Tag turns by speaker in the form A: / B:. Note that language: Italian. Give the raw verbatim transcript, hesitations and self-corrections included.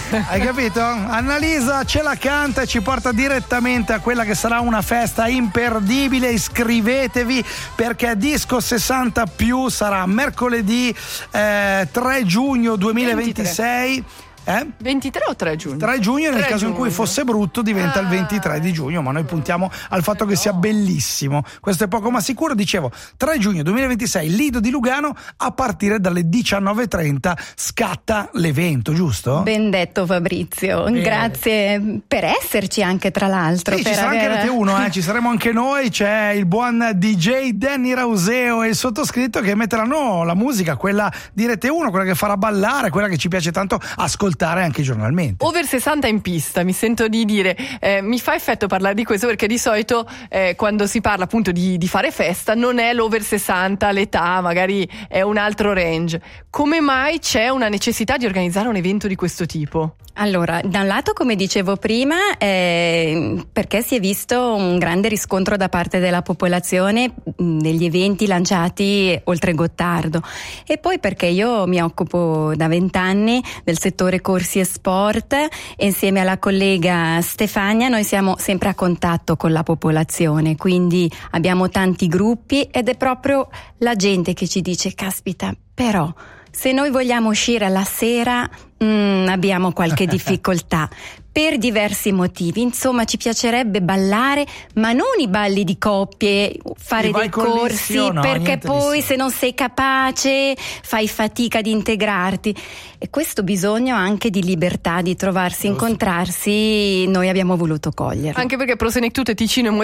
A: Hai capito? Annalisa ce la canta e ci porta direttamente a quella che sarà una festa imperdibile. Iscrivetevi perché Disco sessanta più sarà mercoledì eh, tre giugno duemilaventisei.
B: ventitré
A: Eh?
B: ventitré o tre giugno?
A: tre giugno, nel
B: tre
A: caso
B: giugno.
A: in cui fosse brutto diventa
B: ah.
A: il ventitré di giugno, ma noi puntiamo al fatto che sia bellissimo. Questo è poco ma sicuro. Dicevo, tre giugno duemilaventisei, Lido di Lugano, a partire dalle diciannove e trenta scatta l'evento, giusto?
C: Ben detto Fabrizio,
A: Bene.
C: Grazie per esserci anche, tra l'altro.
A: Sì,
C: per
A: ci sarà
C: aver...
A: anche Rete uno, eh? Ci saremo anche noi, c'è il buon D J Danny Rauseo e il sottoscritto che metteranno la musica, quella di Rete uno, quella che farà ballare, quella che ci piace tanto ascoltare anche giornalmente.
B: Over sessanta in pista, mi sento di dire, eh, mi fa effetto parlare di questo perché di solito eh, quando si parla appunto di, di fare festa non è l'over sessanta l'età, magari è un altro range. Come mai c'è una necessità di organizzare un evento di questo tipo?
C: Allora, da un lato, come dicevo prima, eh, perché si è visto un grande riscontro da parte della popolazione mh, degli eventi lanciati oltre Gottardo, e poi perché io mi occupo da vent'anni del settore corsi e sport e insieme alla collega Stefania noi siamo sempre a contatto con la popolazione, quindi abbiamo tanti gruppi ed è proprio la gente che ci dice: caspita, però se noi vogliamo uscire alla sera mm, abbiamo qualche difficoltà per diversi motivi, insomma ci piacerebbe ballare, ma non i balli di coppie, fare dei corsi,
A: no,
C: perché poi
A: sì.
C: se non sei capace fai fatica ad integrarti, e questo bisogno anche di libertà, di trovarsi, incontrarsi, noi abbiamo voluto coglierlo.
B: Anche perché Prosenectute Ticino e